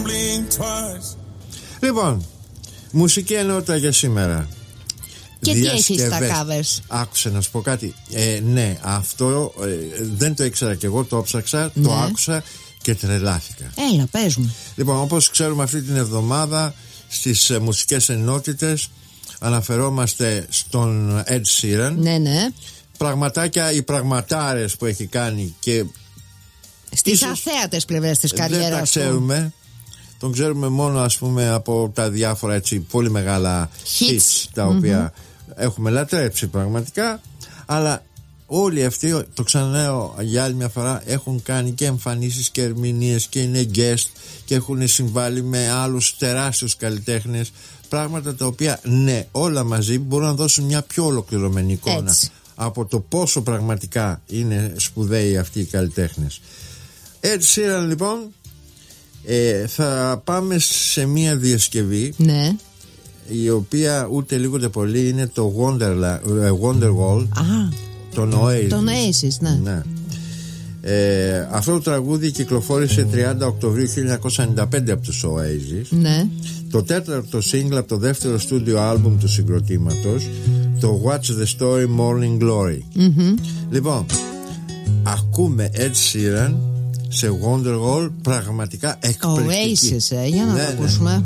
Λοιπόν, μουσική ενότητα για σήμερα. Και τι έχεις στα covers? Άκουσε να σου πω κάτι. Ναι, αυτό δεν το ήξερα κι εγώ, το ψάξα, το άκουσα και τρελάθηκα. Έλα, πες μου. Λοιπόν, όπως ξέρουμε, αυτή την εβδομάδα στις μουσικές ενότητες αναφερόμαστε στον Ed Sheeran. Ναι, ναι. Πραγματάκια, οι πραγματάρες που έχει κάνει και στις αθέατες πλευρές της καριέρας του. Δεν τα ξέρουμε. Τον ξέρουμε μόνο, ας πούμε, από τα διάφορα έτσι πολύ μεγάλα hits τα οποία έχουμε λατρέψει πραγματικά. Αλλά όλοι αυτοί, το ξαναλέω για άλλη μια φορά, έχουν κάνει και εμφανίσεις και ερμηνείες και είναι guest και έχουν συμβάλει με άλλους τεράστιους καλλιτέχνες. Πράγματα τα οποία, ναι, όλα μαζί μπορούν να δώσουν μια πιο ολοκληρωμένη εικόνα από το πόσο πραγματικά είναι σπουδαίοι αυτοί οι καλλιτέχνες. Έτσι Sheeran, λοιπόν, θα πάμε σε μια διασκευή, ναι, η οποία ούτε λίγο ούτε πολύ είναι το Wonderwall, τον Oasis, ναι. Αυτό το τραγούδι κυκλοφόρησε 30 Οκτωβρίου 1995 από τους Oasis, ναι. Το τέταρτο single από το δεύτερο στούντιο άλμπουμ του συγκροτήματος, το What's the Story Morning Glory. Λοιπόν, ακούμε Ed Sheeran σε Wonderwall, πραγματικά εκπληκτική. Oasis, για να το ακούσουμε.